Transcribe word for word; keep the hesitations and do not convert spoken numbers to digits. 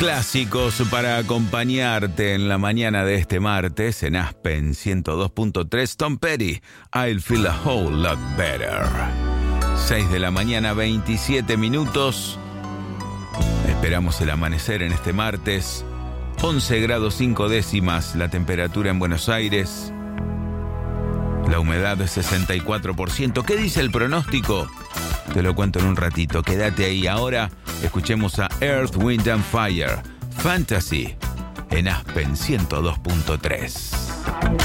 clásicos para acompañarte en la mañana de este martes en Aspen ciento dos punto tres. Tom Petty, I'll Feel a Whole Lot Better. seis de la mañana, veintisiete minutos. Esperamos el amanecer en este martes. once grados cinco décimas la temperatura en Buenos Aires. La humedad es sesenta y cuatro por ciento. ¿Qué dice el pronóstico? Te lo cuento en un ratito. Quédate ahí. Ahora escuchemos a Earth, Wind and Fire, Fantasy, en Aspen ciento dos punto tres.